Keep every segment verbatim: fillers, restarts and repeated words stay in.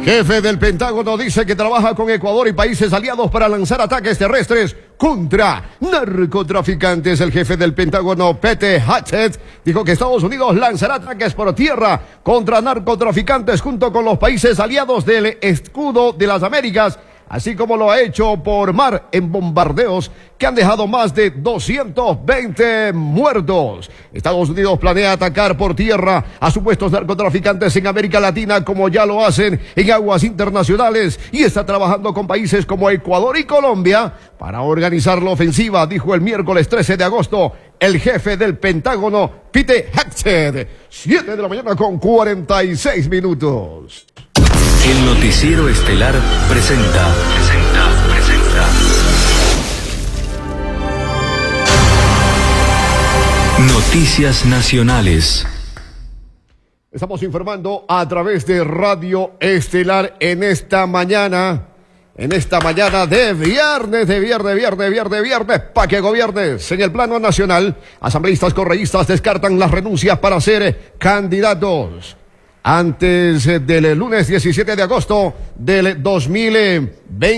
Jefe del Pentágono dice que trabaja con Ecuador y países aliados para lanzar ataques terrestres contra narcotraficantes. El jefe del Pentágono, Pete Hegseth, dijo que Estados Unidos lanzará ataques por tierra contra narcotraficantes junto con los países aliados del Escudo de las Américas, así como lo ha hecho por mar en bombardeos que han dejado más de doscientos veinte muertos. Estados Unidos planea atacar por tierra a supuestos narcotraficantes en América Latina, como ya lo hacen en aguas internacionales, y está trabajando con países como Ecuador y Colombia para organizar la ofensiva, dijo el miércoles trece de agosto el jefe del Pentágono, Pete Hegseth. siete de la mañana con cuarenta y seis minutos. El Noticiero Estelar presenta, presenta, presenta. Noticias Nacionales. Estamos informando a través de Radio Estelar en esta mañana, en esta mañana de viernes, de viernes, viernes, viernes, viernes, para que gobiernes. En el plano nacional, asambleístas correístas descartan las renuncias para ser candidatos. Antes del lunes diecisiete de agosto del dos mil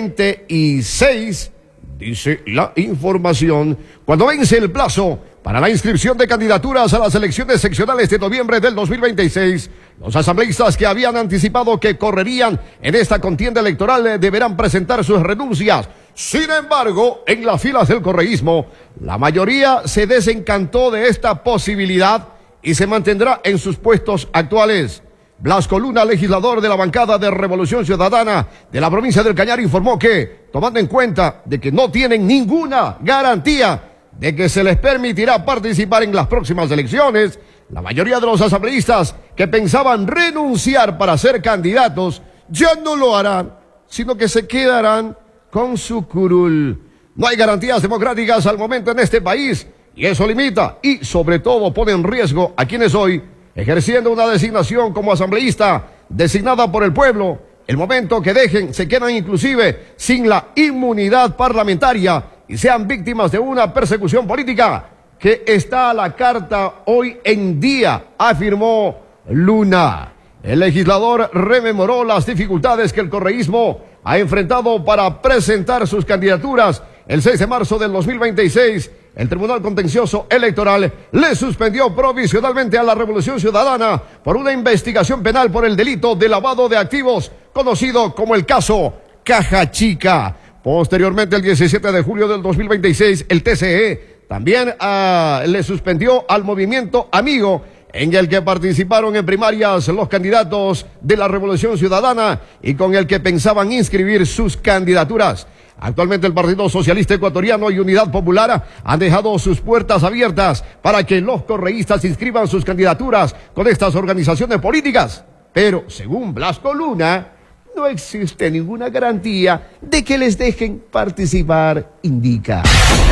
veintiséis, dice la información, cuando vence el plazo para la inscripción de candidaturas a las elecciones seccionales de noviembre del dos mil veintiséis, los asambleístas que habían anticipado que correrían en esta contienda electoral deberán presentar sus renuncias. Sin embargo, en las filas del correísmo, la mayoría se desencantó de esta posibilidad y se mantendrá en sus puestos actuales. Blasco Luna, legislador de la bancada de Revolución Ciudadana de la provincia del Cañar, informó que, tomando en cuenta de que no tienen ninguna garantía de que se les permitirá participar en las próximas elecciones, la mayoría de los asambleístas que pensaban renunciar para ser candidatos ya no lo harán, sino que se quedarán con su curul. No hay garantías democráticas al momento en este país, y eso limita y sobre todo pone en riesgo a quienes hoy, ejerciendo una designación como asambleísta designada por el pueblo, el momento que dejen se quedan inclusive sin la inmunidad parlamentaria y sean víctimas de una persecución política que está a la carta hoy en día, afirmó Luna. El legislador rememoró las dificultades que el correísmo ha enfrentado para presentar sus candidaturas. El seis de marzo del dos mil veintiséis, el Tribunal Contencioso Electoral le suspendió provisionalmente a la Revolución Ciudadana por una investigación penal por el delito de lavado de activos, conocido como el caso Caja Chica. Posteriormente, el diecisiete de julio del dos mil veintiséis, el T C E también uh, le suspendió al Movimiento Amigo, en el que participaron en primarias los candidatos de la Revolución Ciudadana y con el que pensaban inscribir sus candidaturas. Actualmente el Partido Socialista Ecuatoriano y Unidad Popular han dejado sus puertas abiertas para que los correístas inscriban sus candidaturas con estas organizaciones políticas. Pero, según Blasco Luna, no existe ninguna garantía de que les dejen participar, indica.